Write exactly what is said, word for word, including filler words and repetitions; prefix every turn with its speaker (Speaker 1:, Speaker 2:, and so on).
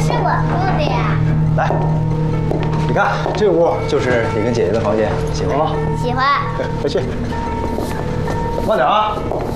Speaker 1: 是我住的呀。
Speaker 2: 来，你看这屋就是你跟姐姐的房间，喜欢吗？
Speaker 1: 喜欢。
Speaker 2: 回去，慢点啊。